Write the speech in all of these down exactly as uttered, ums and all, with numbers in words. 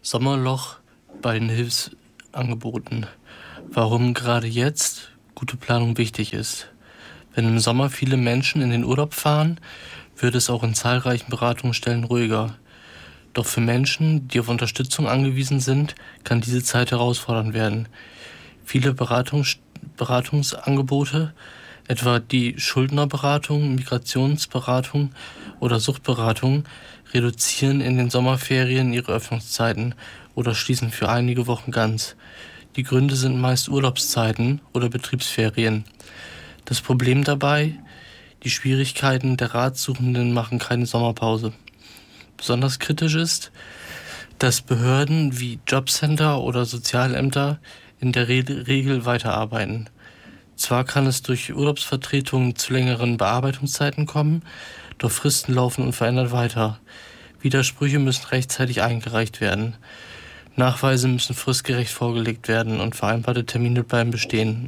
Sommerloch bei den Hilfsangeboten. Warum gerade jetzt gute Planung wichtig ist. Wenn im Sommer viele Menschen in den Urlaub fahren, wird es auch in zahlreichen Beratungsstellen ruhiger. Doch für Menschen, die auf Unterstützung angewiesen sind, kann diese Zeit herausfordernd werden. Viele Beratungs- Beratungsangebote, etwa die Schuldnerberatung, Migrationsberatung oder Suchtberatung, reduzieren in den Sommerferien ihre Öffnungszeiten oder schließen für einige Wochen ganz. Die Gründe sind meist Urlaubszeiten oder Betriebsferien. Das Problem dabei: die Schwierigkeiten der Ratsuchenden machen keine Sommerpause. Besonders kritisch ist, dass Behörden wie Jobcenter oder Sozialämter in der Re- Regel weiterarbeiten. Zwar kann es durch Urlaubsvertretungen zu längeren Bearbeitungszeiten kommen, doch Fristen laufen unverändert weiter. Widersprüche müssen rechtzeitig eingereicht werden. Nachweise müssen fristgerecht vorgelegt werden und vereinbarte Termine bleiben bestehen.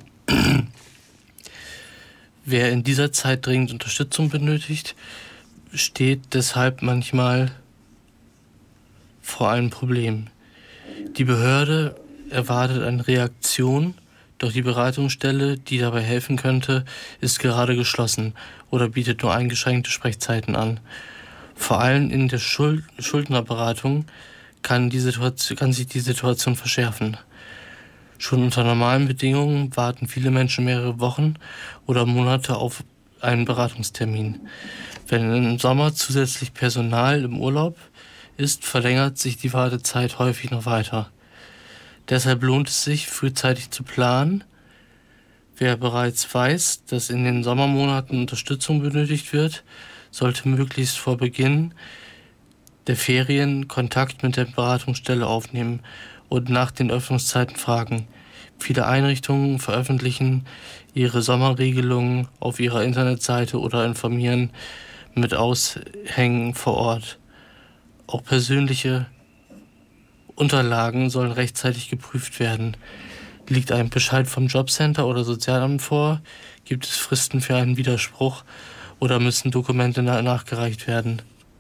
Wer in dieser Zeit dringend Unterstützung benötigt, steht deshalb manchmal vor einem Problem. Die Behörde erwartet eine Reaktion, doch die Beratungsstelle, die dabei helfen könnte, ist gerade geschlossen oder bietet nur eingeschränkte Sprechzeiten an. Vor allem in der Schuld- Schuldnerberatung kann, die Situation, kann sich die Situation verschärfen. Schon unter normalen Bedingungen warten viele Menschen mehrere Wochen oder Monate auf einen Beratungstermin. Wenn im Sommer zusätzlich Personal im Urlaub ist, verlängert sich die Wartezeit häufig noch weiter. Deshalb lohnt es sich, frühzeitig zu planen. Wer bereits weiß, dass in den Sommermonaten Unterstützung benötigt wird, sollte möglichst vor Beginn der Ferien Kontakt mit der Beratungsstelle aufnehmen und nach den Öffnungszeiten fragen. Viele Einrichtungen veröffentlichen ihre Sommerregelungen auf ihrer Internetseite oder informieren mit Aushängen vor Ort. Auch persönliche Unterlagen sollen rechtzeitig geprüft werden. Liegt ein Bescheid vom Jobcenter oder Sozialamt vor? Gibt es Fristen für einen Widerspruch oder müssen Dokumente na- nachgereicht werden?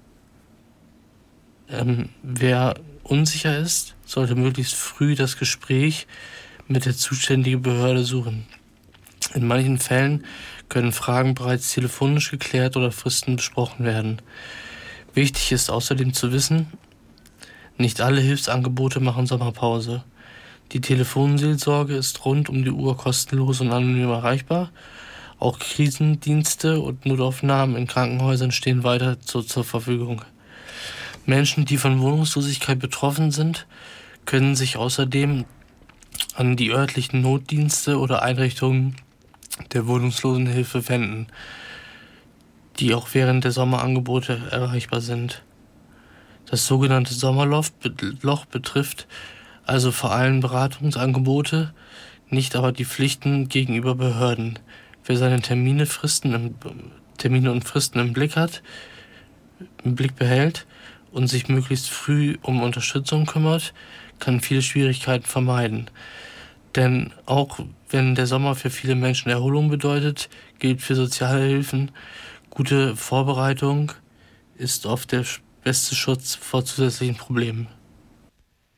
Ähm, wer unsicher ist, sollte möglichst früh das Gespräch mit der zuständigen Behörde suchen. In manchen Fällen können Fragen bereits telefonisch geklärt oder Fristen besprochen werden. Wichtig ist außerdem zu wissen, nicht alle Hilfsangebote machen Sommerpause. Die Telefonseelsorge ist rund um die Uhr kostenlos und anonym erreichbar. Auch Krisendienste und Notaufnahmen in Krankenhäusern stehen weiter zur, zur Verfügung. Menschen, die von Wohnungslosigkeit betroffen sind, können sich außerdem an die örtlichen Notdienste oder Einrichtungen der Wohnungslosenhilfe wenden, die auch während der Sommerangebote erreichbar sind. Das sogenannte Sommerloch Loch betrifft also vor allem Beratungsangebote, nicht aber die Pflichten gegenüber Behörden. Wer seine Termine, Fristen im, Termine und Fristen im Blick hat, im Blick behält und sich möglichst früh um Unterstützung kümmert, kann viele Schwierigkeiten vermeiden. Denn auch wenn der Sommer für viele Menschen Erholung bedeutet, gilt für Sozialhilfen: gute Vorbereitung ist oft der beste Schutz vor zusätzlichen Problemen.